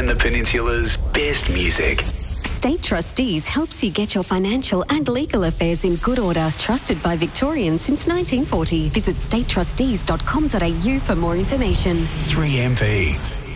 the Peninsula's best music. State Trustees helps you get your financial and legal affairs in good order. Trusted by Victorians since 1940. Visit statetrustees.com.au for more information. 3MP.